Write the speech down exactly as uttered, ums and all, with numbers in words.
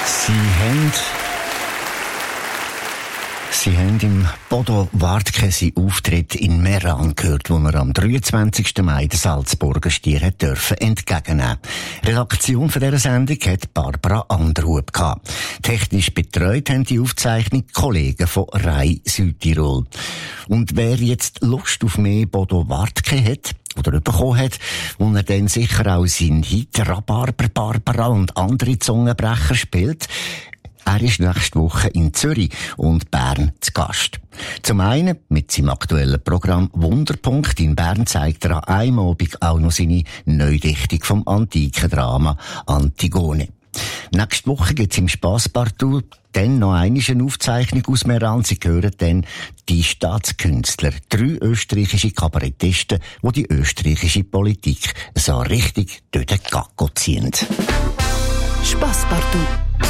Sie haben, Sie haben im Bodo Wartke seinen Auftritt in Meran gehört, wo er am dreiundzwanzigsten Mai den Salzburger Stier hat dürfen entgegennehmen. Redaktion von dieser Sendung hat Barbara Anderhub gehabt. Technisch betreut haben die Aufzeichnung Kollegen von Rai Südtirol. Und wer jetzt Lust auf mehr Bodo Wartke hat, oder bekommen hat, wo er dann sicher auch seinen Hit Rhabarber Barbara und andere Zungenbrecher spielt. Er ist nächste Woche in Zürich und Bern zu Gast. Zum einen mit seinem aktuellen Programm Wunderpunkt in Bern zeigt er an einem Abend auch noch seine Neudichtung vom antiken Drama Antigone. Nächste Woche gibt's im Spasspartout dann noch einmal eine Aufzeichnung aus Meran. Sie hören dann die Staatskünstler, drei österreichische Kabarettisten, die die österreichische Politik so richtig durch den Gacko ziehen. Spasspartout.